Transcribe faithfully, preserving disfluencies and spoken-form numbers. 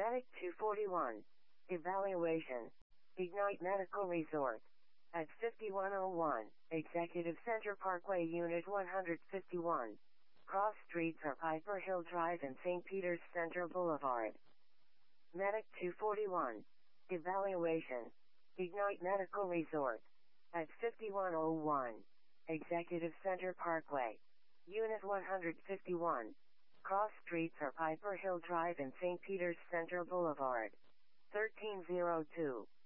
Medic two forty-one. Evaluation. Ignite Medical Resort. At fifty-one oh one, Executive Center Parkway Unit one fifty-one. Cross streets are Piper Hill Drive and Saint Peter's Center Boulevard. Medic two forty-one. Evaluation. Ignite Medical Resort. At fifty-one oh one, Executive Center Parkway. Unit one fifty-one. Cross streets are Piper Hill Drive and Saint Peter's Center Boulevard. thirteen oh two.